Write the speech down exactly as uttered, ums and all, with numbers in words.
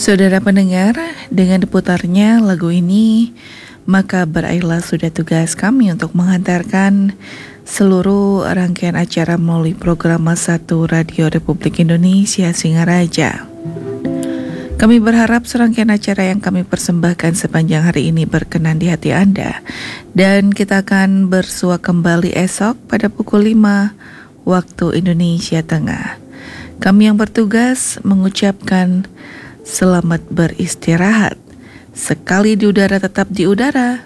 Saudara pendengar, dengan diputarnya lagu ini, maka berakhirlah sudah tugas kami untuk menghantarkan seluruh rangkaian acara melalui program satu Radio Republik Indonesia Singaraja. Kami berharap serangkaian acara yang kami persembahkan sepanjang hari ini berkenan di hati Anda. Dan kita akan bersua kembali esok pada pukul lima waktu Indonesia Tengah. Kami yang bertugas mengucapkan selamat beristirahat. Sekali di udara tetap di udara.